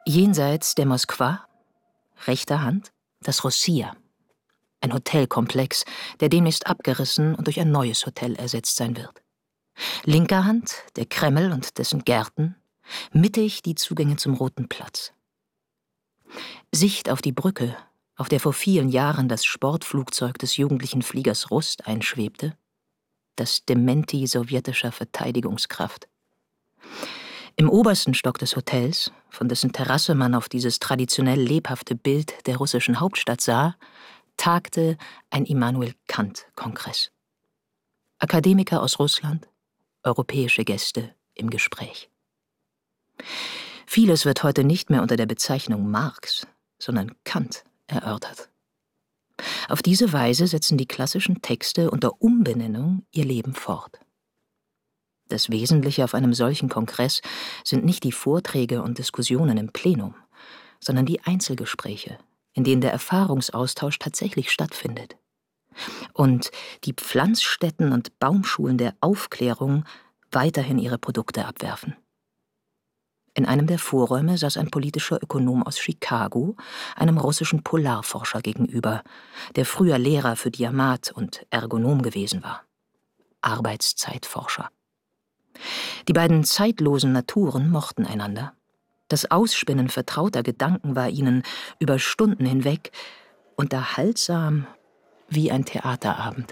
Jenseits der Moskwa, rechter Hand, das Rossiya. Ein Hotelkomplex, der demnächst abgerissen und durch ein neues Hotel ersetzt sein wird. Linker Hand der Kreml und dessen Gärten, mittig die Zugänge zum Roten Platz. Sicht auf die Brücke, auf der vor vielen Jahren das Sportflugzeug des jugendlichen Fliegers Rust einschwebte, das Dementi sowjetischer Verteidigungskraft. Im obersten Stock des Hotels, von dessen Terrasse man auf dieses traditionell lebhafte Bild der russischen Hauptstadt sah, tagte ein Immanuel Kant-Kongress. Akademiker aus Russland, europäische Gäste im Gespräch. Vieles wird heute nicht mehr unter der Bezeichnung Marx, sondern Kant erörtert. Auf diese Weise setzen die klassischen Texte unter Umbenennung ihr Leben fort. Das Wesentliche auf einem solchen Kongress sind nicht die Vorträge und Diskussionen im Plenum, sondern die Einzelgespräche, in denen der Erfahrungsaustausch tatsächlich stattfindet. Und die Pflanzstätten und Baumschulen der Aufklärung weiterhin ihre Produkte abwerfen. In einem der Vorräume saß ein politischer Ökonom aus Chicago, einem russischen Polarforscher gegenüber, der früher Lehrer für Diamat und Ergonom gewesen war. Arbeitszeitforscher. Die beiden zeitlosen Naturen mochten einander. Das Ausspinnen vertrauter Gedanken war ihnen über Stunden hinweg unterhaltsam wie ein Theaterabend.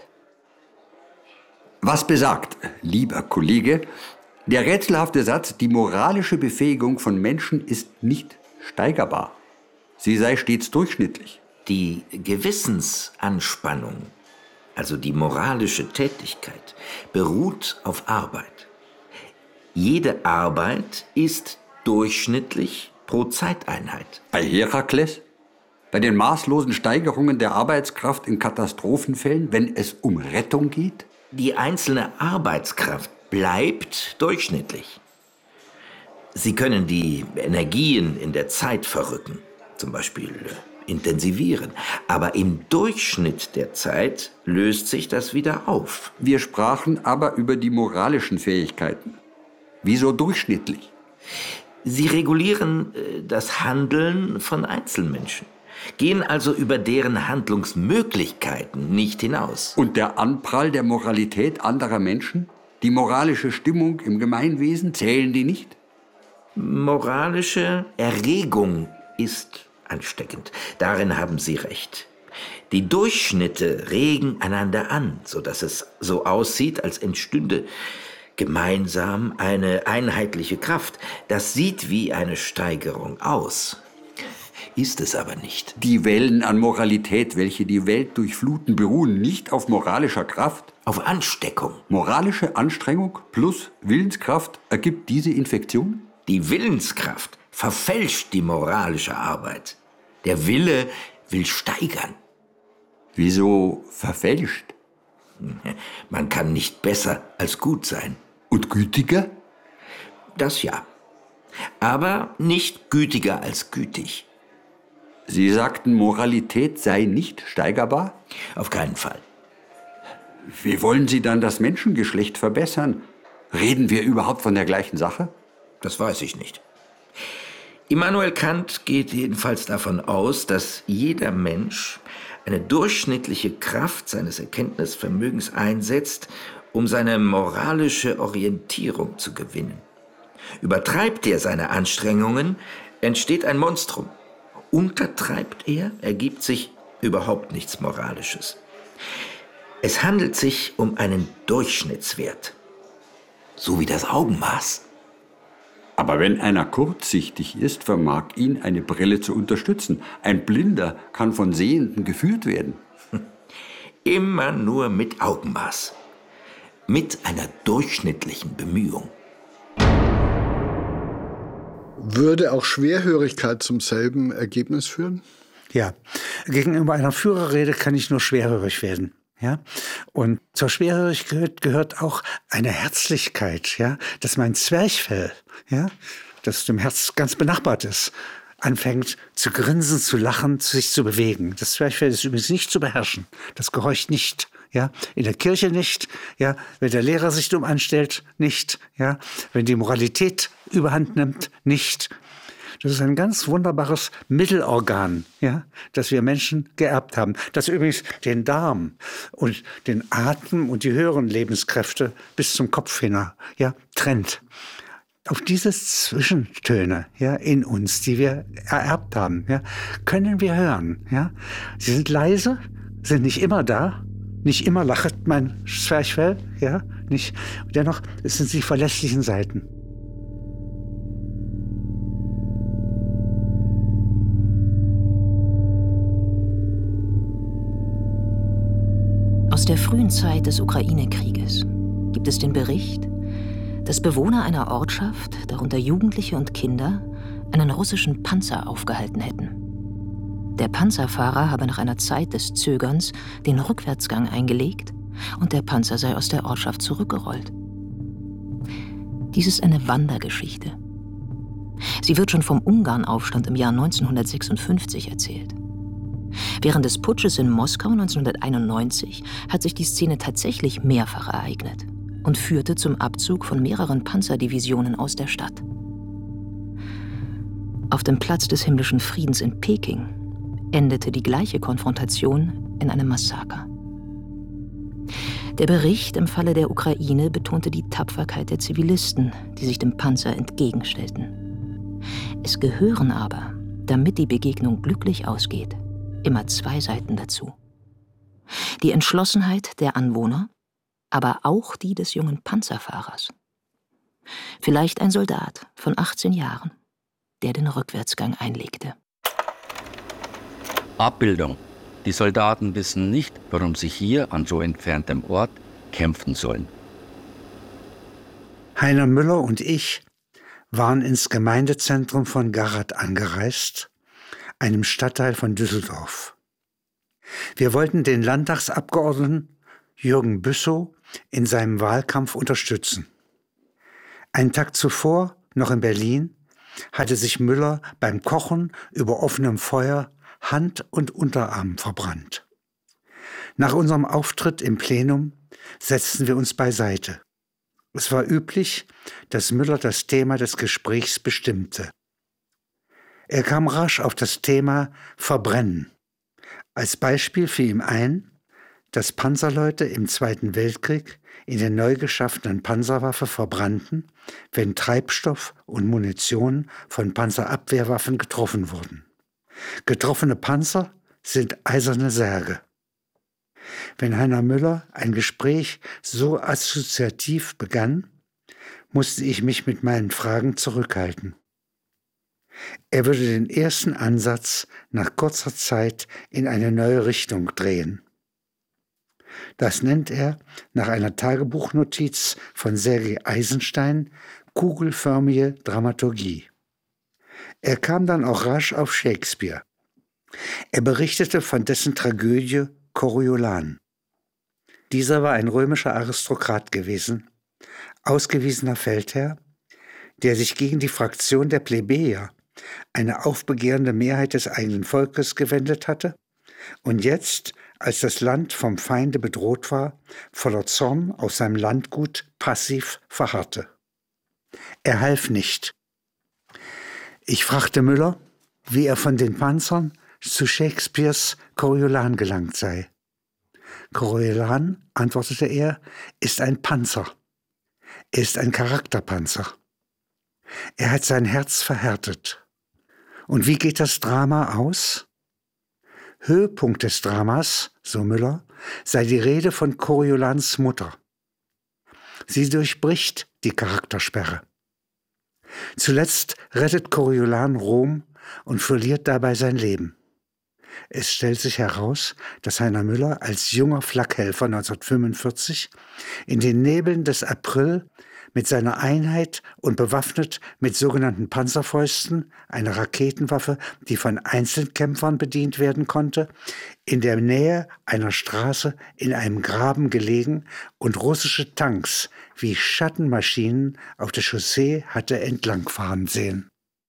Was besagt, lieber Kollege, der rätselhafte Satz, die moralische Befähigung von Menschen ist nicht steigerbar. Sie sei stets durchschnittlich. Die Gewissensanspannung, also die moralische Tätigkeit, beruht auf Arbeit. Jede Arbeit ist durchschnittlich pro Zeiteinheit. Bei Herakles? Bei den maßlosen Steigerungen der Arbeitskraft in Katastrophenfällen, wenn es um Rettung geht? Die einzelne Arbeitskraft bleibt durchschnittlich. Sie können die Energien in der Zeit verrücken, zum Beispiel intensivieren. Aber im Durchschnitt der Zeit löst sich das wieder auf. Wir sprachen aber über die moralischen Fähigkeiten. Wieso durchschnittlich? Sie regulieren das Handeln von Einzelmenschen, gehen also über deren Handlungsmöglichkeiten nicht hinaus. Und der Anprall der Moralität anderer Menschen? Die moralische Stimmung im Gemeinwesen, zählen die nicht? Moralische Erregung ist ansteckend. Darin haben Sie recht. Die Durchschnitte regen einander an, sodass es so aussieht, als entstünde gemeinsam eine einheitliche Kraft. Das sieht wie eine Steigerung aus. Ist es aber nicht. Die Wellen an Moralität, welche die Welt durchfluten, beruhen nicht auf moralischer Kraft. Auf Ansteckung. Moralische Anstrengung plus Willenskraft ergibt diese Infektion? Die Willenskraft verfälscht die moralische Arbeit. Der Wille will steigern. Wieso verfälscht? Man kann nicht besser als gut sein. Und gütiger? Das ja. Aber nicht gütiger als gütig. Sie sagten, Moralität sei nicht steigerbar? Auf keinen Fall. Wie wollen Sie dann das Menschengeschlecht verbessern? Reden wir überhaupt von der gleichen Sache? Das weiß ich nicht. Immanuel Kant geht jedenfalls davon aus, dass jeder Mensch eine durchschnittliche Kraft seines Erkenntnisvermögens einsetzt, um seine moralische Orientierung zu gewinnen. Übertreibt er seine Anstrengungen, entsteht ein Monstrum. Untertreibt er, ergibt sich überhaupt nichts Moralisches. Es handelt sich um einen Durchschnittswert, so wie das Augenmaß. Aber wenn einer kurzsichtig ist, vermag ihn eine Brille zu unterstützen. Ein Blinder kann von Sehenden geführt werden. Immer nur mit Augenmaß. Mit einer durchschnittlichen Bemühung. Würde auch Schwerhörigkeit zum selben Ergebnis führen? Ja, gegenüber einer Führerrede kann ich nur schwerhörig werden. Ja? Und zur Schwerhörigkeit gehört auch eine Herzlichkeit, ja? Dass mein Zwerchfell, ja? Das dem Herz ganz benachbart ist, anfängt zu grinsen, zu lachen, sich zu bewegen. Das Zwerchfell ist übrigens nicht zu beherrschen. Das gehorcht nicht. Ja, in der Kirche nicht, ja, wenn der Lehrer sich dumm anstellt, nicht, ja, wenn die Moralität überhand nimmt, nicht. Das ist ein ganz wunderbares Mittelorgan, ja, das wir Menschen geerbt haben. Das übrigens den Darm und den Atem und die höheren Lebenskräfte bis zum Kopf hin, ja, trennt. Auf diese Zwischentöne, ja, in uns, die wir ererbt haben, ja, können wir hören. Ja. Sie sind leise, sind nicht immer da. Nicht immer lacht mein Zwerchfell, ja, nicht. Dennoch sind sie verlässlichen Seiten. Aus der frühen Zeit des Ukraine-Krieges gibt es den Bericht, dass Bewohner einer Ortschaft, darunter Jugendliche und Kinder, einen russischen Panzer aufgehalten hätten. Der Panzerfahrer habe nach einer Zeit des Zögerns den Rückwärtsgang eingelegt und der Panzer sei aus der Ortschaft zurückgerollt. Dies ist eine Wandergeschichte. Sie wird schon vom Ungarnaufstand im Jahr 1956 erzählt. Während des Putsches in Moskau 1991 hat sich die Szene tatsächlich mehrfach ereignet und führte zum Abzug von mehreren Panzerdivisionen aus der Stadt. Auf dem Platz des himmlischen Friedens in Peking endete die gleiche Konfrontation in einem Massaker. Der Bericht im Falle der Ukraine betonte die Tapferkeit der Zivilisten, die sich dem Panzer entgegenstellten. Es gehören aber, damit die Begegnung glücklich ausgeht, immer zwei Seiten dazu. Die Entschlossenheit der Anwohner, aber auch die des jungen Panzerfahrers. Vielleicht ein Soldat von 18 Jahren, der den Rückwärtsgang einlegte. Abbildung. Die Soldaten wissen nicht, warum sie hier an so entferntem Ort kämpfen sollen. Heiner Müller und ich waren ins Gemeindezentrum von Garrat angereist, einem Stadtteil von Düsseldorf. Wir wollten den Landtagsabgeordneten Jürgen Büssow in seinem Wahlkampf unterstützen. Einen Tag zuvor, noch in Berlin, hatte sich Müller beim Kochen über offenem Feuer Hand und Unterarm verbrannt. Nach unserem Auftritt im Plenum setzten wir uns beiseite. Es war üblich, dass Müller das Thema des Gesprächs bestimmte. Er kam rasch auf das Thema Verbrennen. Als Beispiel fiel ihm ein, dass Panzerleute im Zweiten Weltkrieg in der neu geschaffenen Panzerwaffe verbrannten, wenn Treibstoff und Munition von Panzerabwehrwaffen getroffen wurden. Getroffene Panzer sind eiserne Särge. Wenn Heiner Müller ein Gespräch so assoziativ begann, musste ich mich mit meinen Fragen zurückhalten. Er würde den ersten Ansatz nach kurzer Zeit in eine neue Richtung drehen. Das nennt er nach einer Tagebuchnotiz von Sergei Eisenstein kugelförmige Dramaturgie. Er kam dann auch rasch auf Shakespeare. Er berichtete von dessen Tragödie Coriolan. Dieser war ein römischer Aristokrat gewesen, ausgewiesener Feldherr, der sich gegen die Fraktion der Plebejer, eine aufbegehrende Mehrheit des eigenen Volkes, gewendet hatte und jetzt, als das Land vom Feinde bedroht war, voller Zorn auf seinem Landgut passiv verharrte. Er half nicht. Ich fragte Müller, wie er von den Panzern zu Shakespeares Coriolan gelangt sei. Coriolan, antwortete er, ist ein Panzer. Er ist ein Charakterpanzer. Er hat sein Herz verhärtet. Und wie geht das Drama aus? Höhepunkt des Dramas, so Müller, sei die Rede von Coriolans Mutter. Sie durchbricht die Charaktersperre. Zuletzt rettet Coriolan Rom und verliert dabei sein Leben. Es stellt sich heraus, dass Heiner Müller als junger Flakhelfer 1945 in den Nebeln des April mit seiner Einheit und bewaffnet mit sogenannten Panzerfäusten, einer Raketenwaffe, die von Einzelkämpfern bedient werden konnte, in der Nähe einer Straße in einem Graben gelegen und russische Tanks wie Schattenmaschinen auf der Chaussee hatte entlangfahren sehen.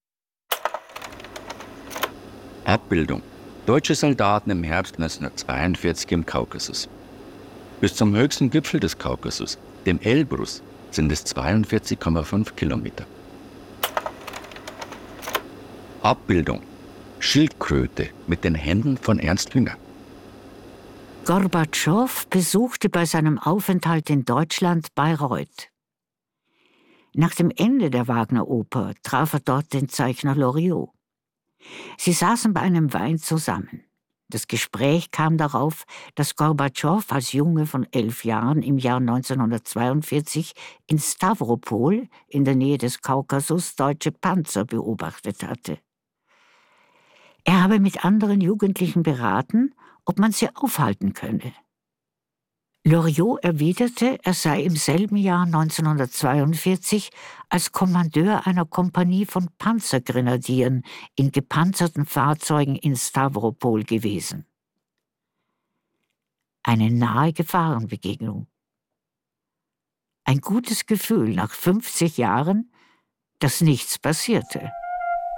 Abbildung. Deutsche Soldaten im Herbst 1942 im Kaukasus. Bis zum höchsten Gipfel des Kaukasus, dem Elbrus, sind es 42,5 Kilometer. Abbildung: Schildkröte mit den Händen von Ernst Jünger. Gorbatschow besuchte bei seinem Aufenthalt in Deutschland Bayreuth. Nach dem Ende der Wagner-Oper traf er dort den Zeichner Loriot. Sie saßen bei einem Wein zusammen. Das Gespräch kam darauf, dass Gorbatschow als Junge von 11 Jahren im Jahr 1942 in Stawropol in der Nähe des Kaukasus deutsche Panzer beobachtet hatte. Er habe mit anderen Jugendlichen beraten, ob man sie aufhalten könne. Loriot erwiderte, er sei im selben Jahr 1942 als Kommandeur einer Kompanie von Panzergrenadieren in gepanzerten Fahrzeugen in Stawropol gewesen. Eine nahe Gefahrenbegegnung. Ein gutes Gefühl nach 50 Jahren, dass nichts passierte.